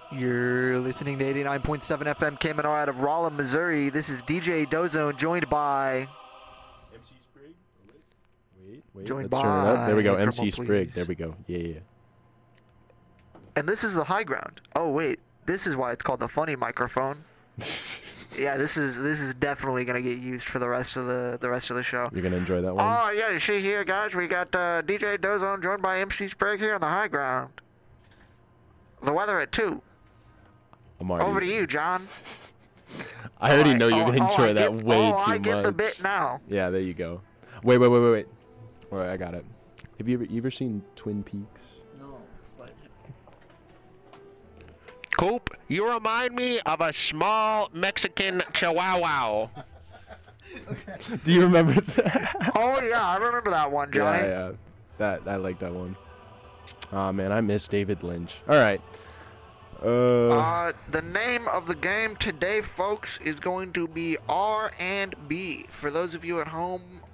You're listening to 89.7 FM KMNR out of Rolla, Missouri. This is DJ Dozone, joined by... MC Sprigg? Wait, Joined let's turn it up. There we go, by MC Drumroll, Sprigg. please. There we go. Yeah. And this is the high ground. Oh, wait. This is why it's called the funny microphone. Yeah, this is definitely gonna get used for the rest of the show. You're going to enjoy that one? Oh yeah, you see here, guys, we got DJ Dozone joined by MC Sprague here on the high ground. The weather at 2. I'm already... Over to you, John. I already know you're going to enjoy that way too much. I get the bit now. Yeah, there you go. Wait. Wait, I got it. Have you ever seen Twin Peaks? No, but... Coop, you remind me of a small Mexican chihuahua. Do you remember that? Oh yeah, I remember that one, Johnny. Yeah. I like that one. Aw, man, I miss David Lynch. All right. The name of the game today, folks, is going to be R&B. For those of you at home